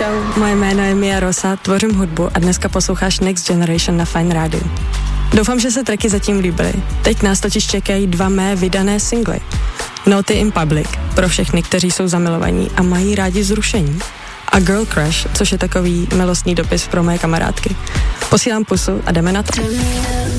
Čau, moje jméno je Mia Rosa, tvořím hudbu a dneska posloucháš Next Generation na Fine Radio. Doufám, že se tracky zatím líbily. Teď nás totiž čekají 2 mé vydané singly. Naughty in Public, pro všechny, kteří jsou zamilovaní a mají rádi zrušení. A Girl Crush, což je takový milostný dopis pro moje kamarádky. Posílám pusu a jdeme na to.